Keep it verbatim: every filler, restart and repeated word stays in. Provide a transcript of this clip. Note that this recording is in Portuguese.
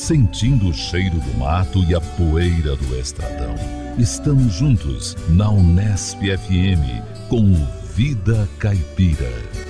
sentindo o cheiro do mato e a poeira do estradão. Estamos juntos na Unesp F M com o Vida Caipira.